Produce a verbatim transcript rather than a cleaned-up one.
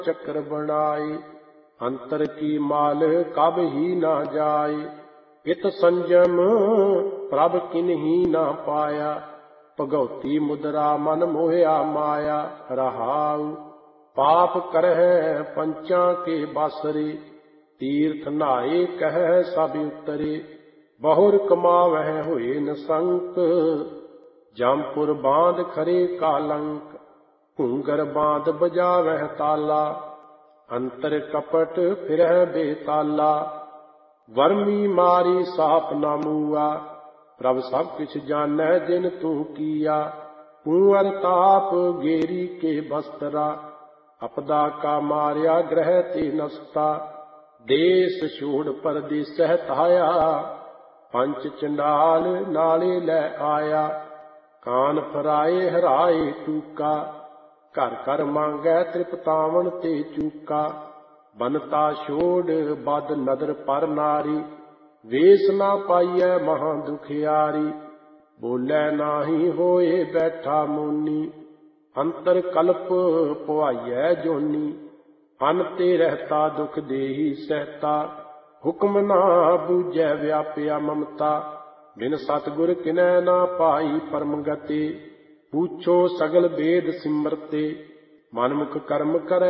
चक्र बनाए। अंतर की माल कब ही ना जाए। इत संयम प्रभ किन्ही ना पाया। भगवती मुद्रा मन मोहिया माया। रहाउ पाप करह पंचा के बासरे। तीर्थ नहाए कह सब उतरे। बहुर कमावह होए न संक। जमपुर बांध खरे कालंक। घूंगर बांध बजावह ताला। अंतर कपट फिरह बेताला। वर्मी मारी साप न मूआ। प्रभ सब किछ जानੈ जिन तू किया। कुंवर ताप गेरी के बस्तरा। अपदा का मार्या ग्रह ते नसता। देश छोड़ परदेसह ताया। पंच चंडाल नाले लै आया। कान फराए हराए टूका। घर घर मांगै त्रिपतावन ते चूका। बनता छोड़ बद नदर पर नारी। वेश ना पाइयै महा दुखियारी। बोलै नाही होए बैठा मुनि। अंतर कल्प पुआइयै जोनी। अन ते रहता दुख देही सहता। हुक्म ना बूझै व्यापिया ममता। बिन सतगुर किनै ना पाई परम गति। पूछो सगल वेद सिमरते। मनमुख कर्म करै